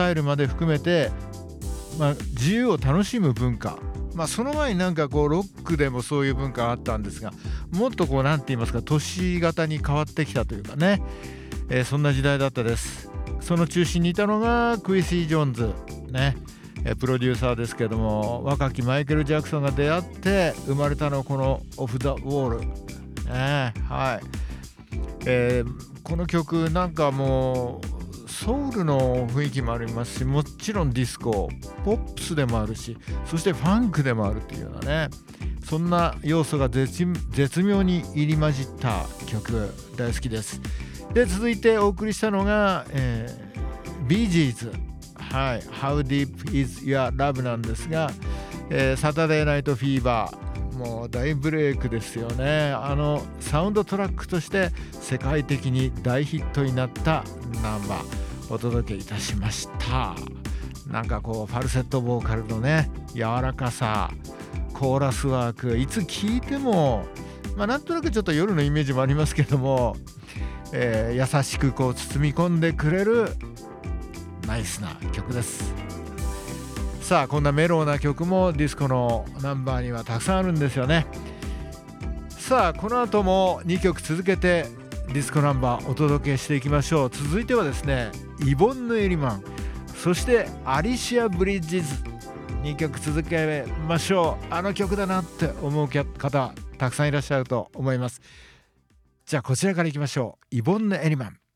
タイルまで含めて、自由を楽しむ文化、その前になんかこうロックでもそういう文化があったんですが、もっとこうなんて言いますか、都市型に変わってきたというかね、そんな時代だったです。その中心にいたのがクイシー・ジョーンズね、プロデューサーですけども、若きマイケル・ジャクソンが出会って生まれたのこのオフ・ザ・ウォール、はい、この曲なんかもうソウルの雰囲気もありますし、もちろんディスコポップスでもあるし、そしてファンクでもあるっていうようなね、そんな要素が絶妙に入り混じった曲、大好きです。で続いてお送りしたのが、ビージーズ、How Deep Is Your Love なんですが、サタデーナイトフィーバー、もう大ブレイクですよね。サウンドトラックとして世界的に大ヒットになったナンバーお届けいたしました。なんかこうファルセットボーカルのね柔らかさ、コーラスワーク、いつ聴いても、なんとなくちょっと夜のイメージもありますけども、優しくこう包み込んでくれるナイスな曲です。さあこんなメロウな曲もディスコのナンバーにはたくさんあるんですよね。さあこの後も2曲続けてディスコナンバーお届けしていきましょう。続いてはですね、イボンヌ・エリマン、そしてアリシア・ブリッジズ、2曲続けましょう。あの曲だなって思う方たくさんいらっしゃると思います。じゃあこちらからいきましょう。イボンヌ・エリマン。